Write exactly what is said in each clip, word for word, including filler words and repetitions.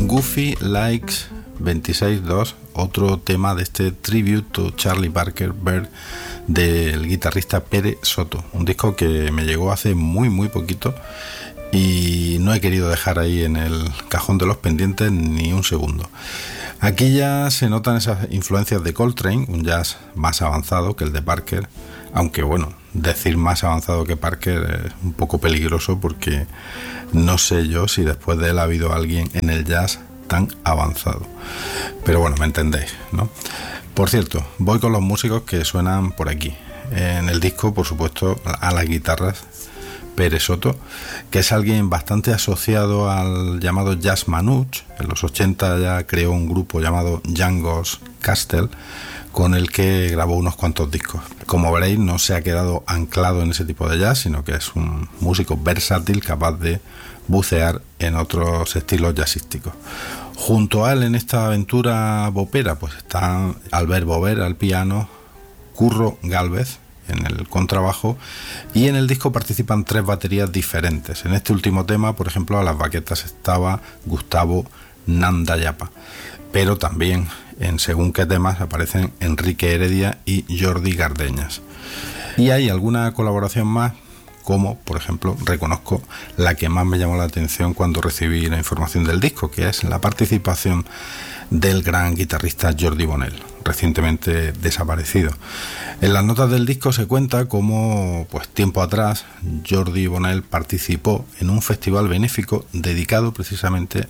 Goofy Likes veintiséis dos, otro tema de este Tribute to Charlie Parker Bird del guitarrista Pere Soto, un disco que me llegó hace muy muy poquito y no he querido dejar ahí en el cajón de los pendientes ni un segundo. Aquí ya se notan esas influencias de Coltrane, un jazz más avanzado que el de Parker, aunque bueno, decir más avanzado que Parker es un poco peligroso porque no sé yo si después de él ha habido alguien en el jazz tan avanzado, pero bueno, me entendéis, ¿no? Por cierto, voy con los músicos que suenan por aquí. En el disco, por supuesto, a las guitarras, Pere Soto, que es alguien bastante asociado al llamado jazz manouche. En los ochenta ya creó un grupo llamado Django's Castle, con el que grabó unos cuantos discos. Como veréis, no se ha quedado anclado en ese tipo de jazz, sino que es un músico versátil capaz de bucear en otros estilos jazzísticos. Junto a él en esta aventura bopera pues están Albert Bover al piano, Curro Gálvez en el contrabajo, y en el disco participan tres baterías diferentes. En este último tema, por ejemplo, a las baquetas estaba Gustavo Nandayapa, pero también en según qué temas aparecen Enrique Heredia y Jordi Gardeñas. Y hay alguna colaboración más, como por ejemplo reconozco la que más me llamó la atención cuando recibí la información del disco, que es la participación del gran guitarrista Jordi Bonnell, recientemente desaparecido. En las notas del disco se cuenta cómo pues tiempo atrás Jordi Bonnell participó en un festival benéfico dedicado precisamente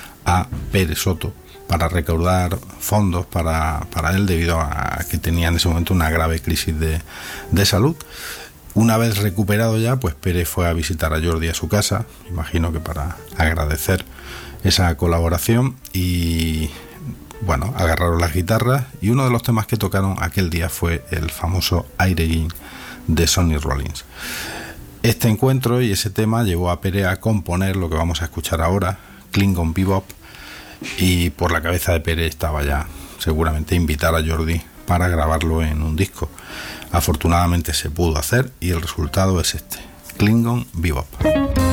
a Pere Soto para recaudar fondos para, para él, debido a que tenía en ese momento una grave crisis de, de salud. Una vez recuperado ya, pues Pere fue a visitar a Jordi a su casa, imagino que para agradecer esa colaboración, y bueno, agarraron las guitarras y uno de los temas que tocaron aquel día fue el famoso Airegin de Sonny Rollins. Este encuentro y ese tema llevó a Pere a componer lo que vamos a escuchar ahora, Klingon Bebop, y por la cabeza de Pere estaba ya seguramente invitar a Jordi para grabarlo en un disco. Afortunadamente se pudo hacer y el resultado es este, Klingon Bebop.